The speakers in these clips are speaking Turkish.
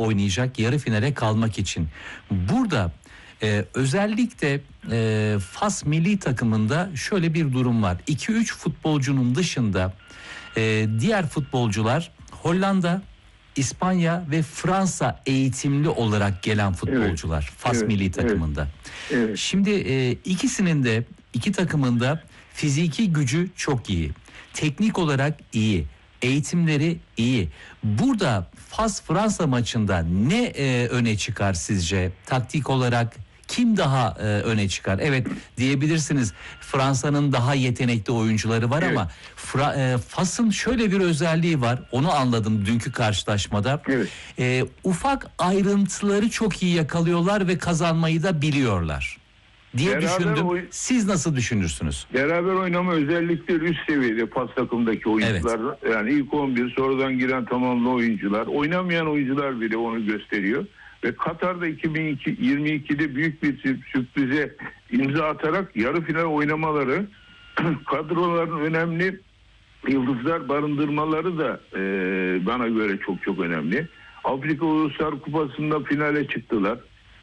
oynayacak yarı finale kalmak için. Burada özellikle Fas milli takımında şöyle bir durum var. 2-3 futbolcunun dışında diğer futbolcular Hollanda, İspanya ve Fransa eğitimli olarak gelen futbolcular, evet, Fas milli takımında. Evet. Şimdi ikisinin de, iki takımın da fiziki gücü çok iyi. Teknik olarak iyi. Eğitimleri iyi. Burada Fas-Fransa maçında ne öne çıkar sizce? Taktik olarak kim daha öne çıkar? Evet, diyebilirsiniz Fransa'nın daha yetenekli oyuncuları var, evet, ama Fas'ın şöyle bir özelliği var. Onu anladım dünkü karşılaşmada. Evet. Ufak ayrıntıları çok iyi yakalıyorlar ve kazanmayı da biliyorlar diye beraber düşündüm. Siz nasıl düşünürsünüz? Beraber oynama özellikleri üst seviyede Fas takımdaki oyuncular. Evet. Yani ilk 11, sonradan giren tamamlı oyuncular. Oynamayan oyuncular bile onu gösteriyor. Ve Katar'da 2022'de büyük bir sürprize imza atarak yarı final oynamaları, kadroların önemli yıldızlar barındırmaları da bana göre çok çok önemli. Afrika Uluslar Kupası'nda finale çıktılar.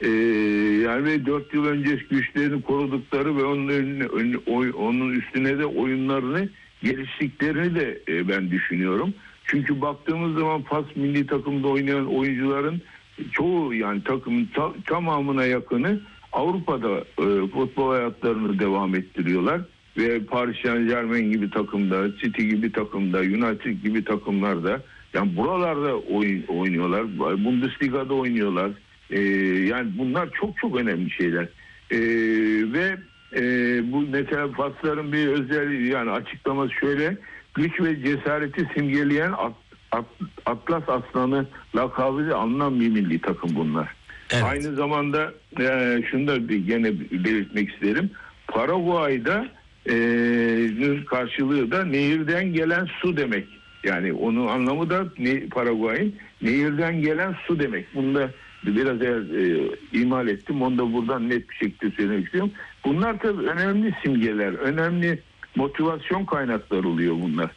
Yani 4 yıl öncesi güçlerini korudukları ve onun üstüne de oyunlarını geliştiklerini de ben düşünüyorum. Çünkü baktığımız zaman Fas milli takımda oynayan oyuncuların çoğu, yani takımın tamamına yakını Avrupa'da futbol hayatlarını devam ettiriyorlar. Ve Paris Saint-Germain gibi takımda, City gibi takımda, United gibi takımlarda, yani buralarda oynuyorlar. Bundesliga'da oynuyorlar. Yani bunlar çok çok önemli şeyler. Ve bu mesela Fasların bir özelliği, yani açıklaması şöyle: güç ve cesareti simgeleyen Atlas Aslanı lakabıyla anılan bir milli takım bunlar. Evet. Aynı zamanda şunu da gene belirtmek isterim. Paraguay'da karşılığı da nehirden gelen su demek. Yani onun anlamı da Paraguay'ın nehirden gelen su demek. Bunu da biraz imal ettim. Onu da buradan net bir şekilde söylemek istiyorum. Bunlar tabii önemli simgeler, önemli motivasyon kaynakları oluyor bunlar.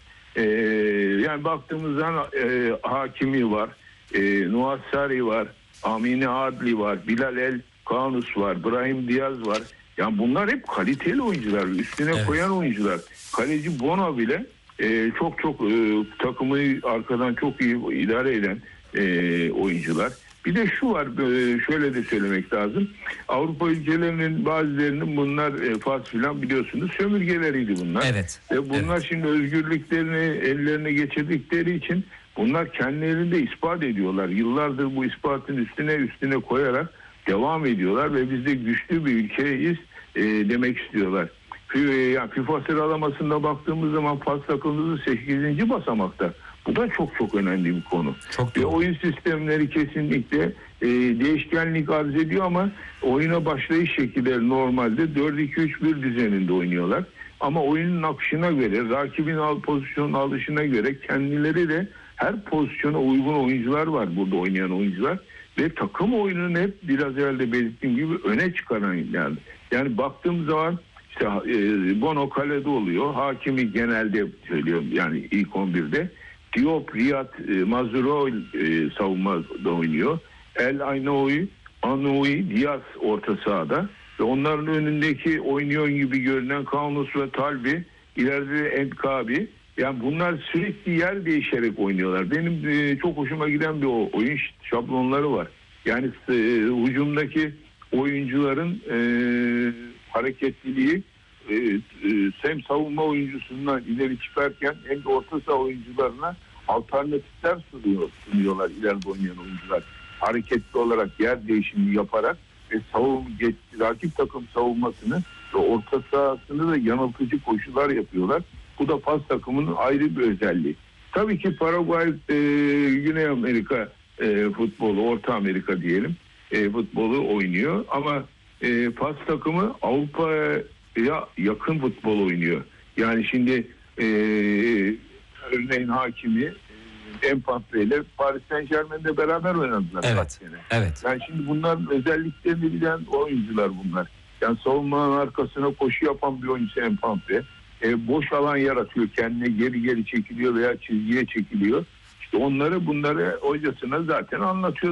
Yani baktığımız zaman Hakimi var, Nuassari var, Amine Adli var, Bilal El Kanus var, Brahim Diaz var. Yani bunlar hep kaliteli oyuncular, üstüne evet, koyan oyuncular. Kaleci Bono bile çok takımı arkadan çok iyi idare eden oyuncular. Bir de şu var, şöyle de söylemek lazım. Avrupa ülkelerinin bazılarının bunlar Fas filan biliyorsunuz sömürgeleriydi bunlar. Evet. Ve bunlar evet, şimdi özgürlüklerini ellerine geçirdikleri için bunlar kendilerinde ispat ediyorlar. Yıllardır bu ispatın üstüne koyarak devam ediyorlar ve biz de güçlü bir ülkeyiz demek istiyorlar. Yani FIFA sıralamasında baktığımız zaman Fas takımımız 8. basamakta. Bu da çok çok önemli bir konu. Ve oyun sistemleri kesinlikle değişkenlik arz ediyor ama oyuna başlayış şekilleri normalde 4-2-3-1 düzeninde oynuyorlar. Ama oyunun akışına göre, rakibin pozisyonun alışına göre kendileri de her pozisyona uygun oyuncular var burada oynayan oyuncular. Ve takım oyununu hep biraz evvel belirttiğim gibi öne çıkaran yani. Yani baktığım zaman işte Bono kalede oluyor. Hakimi genelde söylüyorum yani ilk 11'de. Diop, Riyad, Mazrou savunmada oynuyor. El Anoui, Diaz orta sahada. Ve onların önündeki oynuyor gibi görünen Kanus ve Talbi, ileride Enkabi. Yani bunlar sürekli yer değişerek oynuyorlar. Benim çok hoşuma giden bir oyun şablonları var. Yani hücumdaki oyuncuların hareketliliği hem savunma oyuncusundan ileri çıkarken hem de orta saha oyuncularına alternatifler sunuyorlar ileride oynayan oyuncular. Hareketli olarak yer değişimi yaparak ve rakip takım savunmasını ve orta sahasını da yanıltıcı koşular yapıyorlar. Bu da Fas takımının ayrı bir özelliği. Tabii ki Paraguay, Güney Amerika futbolu, Orta Amerika diyelim futbolu oynuyor. Ama Fas takımı Avrupa'ya yakın futbol oynuyor. Yani şimdi örneğin Hakimi, Mbappe ile Paris Saint-Germain'de beraber oynadılar. Evet. Evet. Yani şimdi bunların özelliklerini bilen oyuncular bunlar. Yani savunmanın arkasına koşu yapan bir oyuncu Mbappe. Boş alan yaratıyor, kendine geri çekiliyor veya çizgiye çekiliyor. İşte bunları hocasına zaten anlatıyor.